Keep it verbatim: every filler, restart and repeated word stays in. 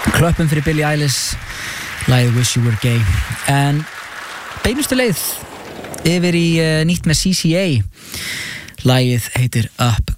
Klöppum fyrir Billie Eilish, lagið Wish You Were Gay. En beinustu leið yfir í uh, nýtt með C C A. Lagið heitir Up